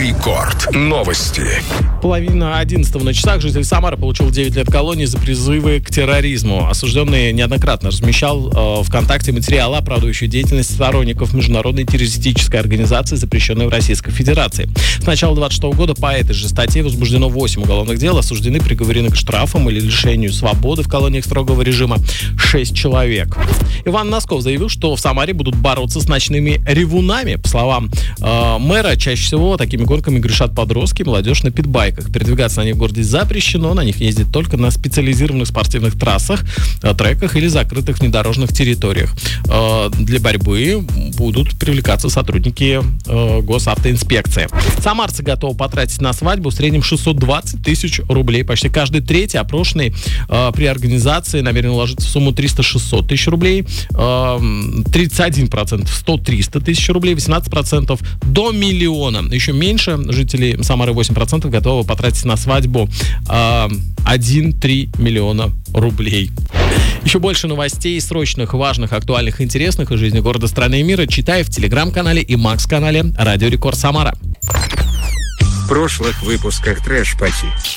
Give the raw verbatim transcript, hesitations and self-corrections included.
Рекорд. Новости. Половина одиннадцатого на часах. Житель Самары получил девять лет колонии за призывы к терроризму. Осужденный неоднократно размещал э, ВКонтакте материалы, оправдывающие деятельность сторонников международной террористической организации, запрещенной в Российской Федерации. С начала двадцать шестого года по этой же статье возбуждено восемь уголовных дел. Осуждены, приговорены к штрафам или лишению свободы в колониях строгого режима шесть человек. Иван Носков заявил, что в Самаре будут бороться с ночными ревунами. По словам э, мэра, чаще всего такими гонками грешат подростки, молодежь на питбайках. Передвигаться на них в городе запрещено, на них ездят только на специализированных спортивных трассах, э, треках или закрытых внедорожных территориях. Э, для борьбы будут привлекаться сотрудники э, госавтоинспекции. Самарцы готовы потратить на свадьбу в среднем шестьсот двадцать тысяч рублей. Почти каждый третий опрошенный э, при организации намерен уложиться в сумму триста-шестьсот тысяч рублей, э, тридцать один процент в сто-триста тысяч рублей, восемнадцать процентов до миллиона. Еще меньше жителей Самары, восемь процентов, готовы потратить на свадьбу э, один-три миллиона рублей. Еще больше новостей, срочных, важных, актуальных, интересных из жизни города, страны и мира читай в телеграм-канале и Макс-канале Радио Рекорд Самара. В прошлых выпусках Трэш Пати.